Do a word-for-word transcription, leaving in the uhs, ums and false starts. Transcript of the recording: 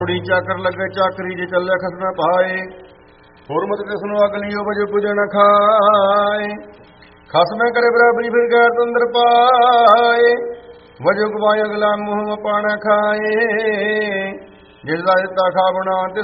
ਕੁੜੀ ਚਾਕਰ ਲੱਗੇ ਚਾਕਰੀ ਜੇ ਚੱਲੇ ਖਸਮ ਪਾਏ, ਹੁਰਮਤ ਕਿਸ ਨੂੰ ਅਗਲੀਓ ਵਜੋ ਪੁਜਣ ਖਾਏ। ਖਸਮੇ ਕਰੇ ਬਰਾਬਰੀ ਫਿਰ ਗੈਰ ਤੰਦਰ ਪਾਏ, ਵਜੋ ਗਵਾਏ ਅਗਲਾ ਮੂੰਹ ਪਾਣਾ ਖਾਏ। ਜਿਸ ਦਾ ਦਿੱਤਾ ਖਾ ਬਣਾ